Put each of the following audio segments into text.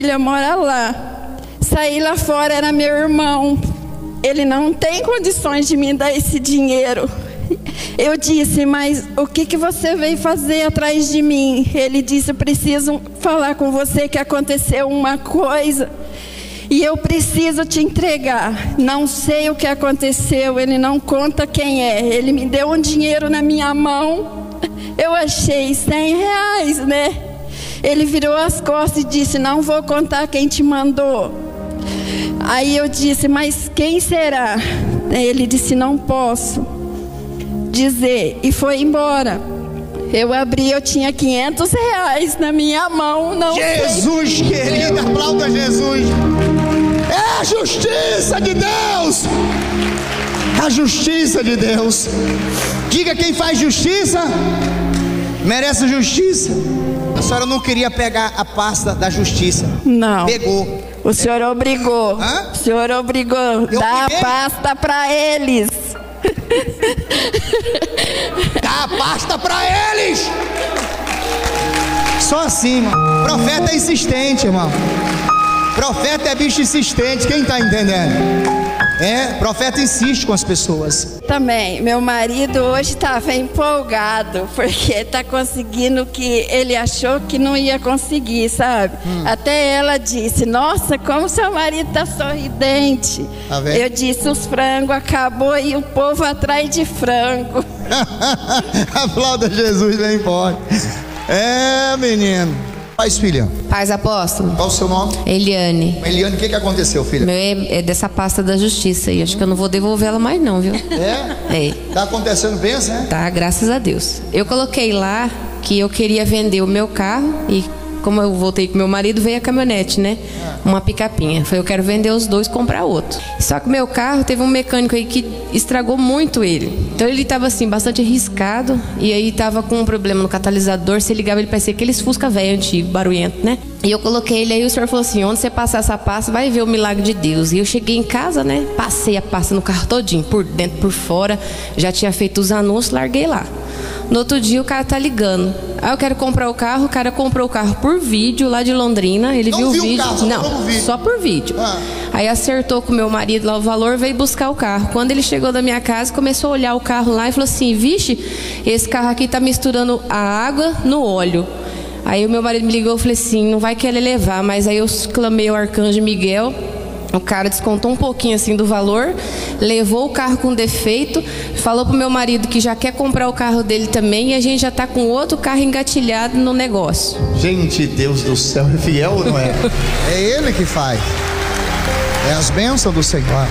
Ele mora lá. Saí lá fora, era meu irmão. Ele não tem condições de me dar esse dinheiro. Eu disse, mas o que você veio fazer atrás de mim? Ele disse, eu preciso falar com você que aconteceu uma coisa e eu preciso te entregar. Não sei o que aconteceu, ele não conta quem é. Ele me deu um dinheiro na minha mão, eu achei 100 reais, né? Ele virou as costas e disse, não vou contar quem te mandou. Aí eu disse, mas quem será? Ele disse, não posso dizer, e foi embora. Eu abri, eu tinha 500 reais na minha mão. Não Jesus sei. Querido, aplauda Jesus. É a justiça de Deus. A justiça de Deus. Diga, quem faz justiça merece justiça. A senhora não queria pegar a pasta da justiça. Não. Pegou. O senhor obrigou. Hã? O senhor obrigou. Dá a pasta para eles. Dá a pasta pra eles. Só assim, irmão. Profeta é insistente, irmão. Profeta é bicho insistente. Quem tá entendendo? Profeta insiste com as pessoas. Também, meu marido hoje estava empolgado, porque está conseguindo o que ele achou que não ia conseguir, sabe? Até ela disse, nossa, como seu marido está sorridente. Tá vendo? Eu disse, os frangos acabou e o povo atrás de frango. Aplauda Jesus bem forte. Menino. Paz, filha. Paz, apóstolo. Qual o seu nome? Eliane. Eliane, o que aconteceu, filha? Meu é dessa pasta da justiça e acho que eu não vou devolver ela mais não, viu? É? Tá acontecendo bem, né? Tá, graças a Deus. Eu coloquei lá que eu queria vender o meu carro e como eu voltei com meu marido, veio a caminhonete, né? Uma picapinha. Falei, eu quero vender os dois e comprar outro. Só que o meu carro teve um mecânico aí que estragou muito ele. Então ele tava assim, bastante arriscado. E aí tava com um problema no catalisador. Se ligava, ele parecia aqueles Fusca velho, antigo, barulhento, né? E eu coloquei ele aí, o senhor falou assim, onde você passar essa pasta, vai ver o milagre de Deus. E eu cheguei em casa, né? Passei a pasta no carro todinho, por dentro, por fora. Já tinha feito os anúncios, larguei lá. No outro dia o cara tá ligando. Aí eu quero comprar o carro, o cara comprou o carro por vídeo lá de Londrina. Ele viu o vídeo. Carro, não, só por vídeo. Aí acertou com o meu marido lá o valor, veio buscar o carro. Quando ele chegou da minha casa, começou a olhar o carro lá e falou assim, vixe, esse carro aqui tá misturando a água no óleo. Aí o meu marido me ligou e falei assim, não vai querer levar. Mas aí eu clamei ao arcanjo Miguel. O cara descontou um pouquinho assim do valor, levou o carro com defeito, falou pro meu marido que já quer comprar o carro dele também e a gente já tá com outro carro engatilhado no negócio. Gente, Deus do céu, é fiel ou não é? É Ele que faz. É as bênçãos do Senhor.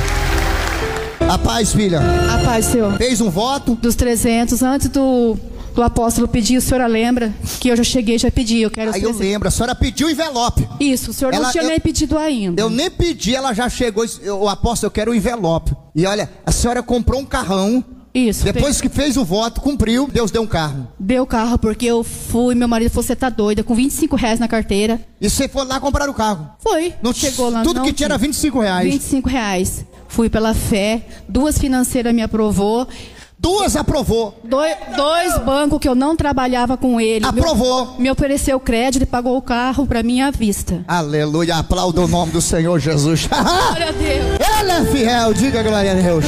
A paz, filha. A paz, Senhor. Fez um voto? Dos 300, antes do apóstolo pedir, a senhora lembra que eu já cheguei, já pedi, eu quero... Aí eu lembro, a senhora pediu o envelope. Isso, o senhor não tinha nem pedido ainda. Eu nem pedi, ela já chegou, o apóstolo, eu quero o envelope. E olha, a senhora comprou um carrão. Isso. Depois que fez o voto, cumpriu, Deus deu um carro. Deu o carro, porque eu fui, meu marido falou, você tá doida, com 25 reais na carteira. E você foi lá comprar o carro? Foi. Não chegou lá. Tudo não, que tinha era 25 reais. 25 reais. Fui pela fé, 2 financeiras me aprovou. 2 aprovou. 2 bancos que eu não trabalhava com ele. Aprovou. Me ofereceu crédito e pagou o carro para mim à vista. Aleluia, aplauda o nome do Senhor Jesus. Glória a Deus. Ele é fiel, diga glória a Deus.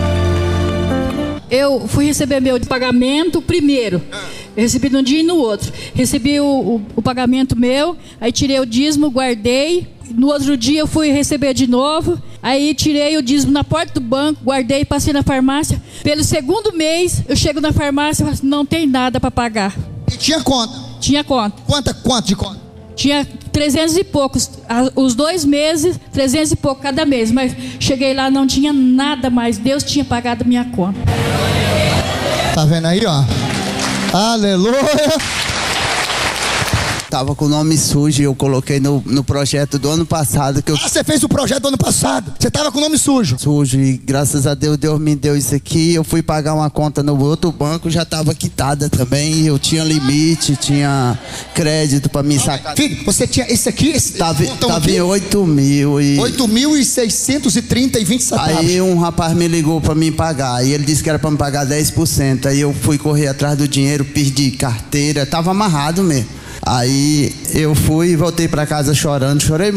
Eu fui receber meu pagamento primeiro. Eu recebi num dia e no outro. Recebi o pagamento meu, aí tirei o dízimo, guardei. No outro dia eu fui receber de novo. Aí tirei o dízimo na porta do banco, guardei, passei na farmácia. Pelo segundo mês, eu chego na farmácia e falo assim, não tem nada para pagar. E tinha conta? Tinha conta. Quanto de conta? Tinha 300 e poucos. Os 2 meses, 300 e pouco cada mês. Mas cheguei lá, não tinha nada mais. Deus tinha pagado minha conta. Tá vendo aí, ó? Aleluia. Tava com o nome sujo e eu coloquei no projeto do ano passado que eu... você fez o projeto do ano passado? Você tava com o nome sujo? Sujo, e graças a Deus, Deus me deu isso aqui. Eu fui pagar uma conta no outro banco, já tava quitada também. Eu tinha limite, tinha crédito pra me sacar. Filho, você tinha esse aqui? Tava em 8 mil e... 8.630,20 centavos. Aí um rapaz me ligou pra me pagar, e ele disse que era pra me pagar 10%. Aí eu fui correr atrás do dinheiro, perdi carteira, tava amarrado mesmo. Aí eu fui e voltei para casa chorando, chorei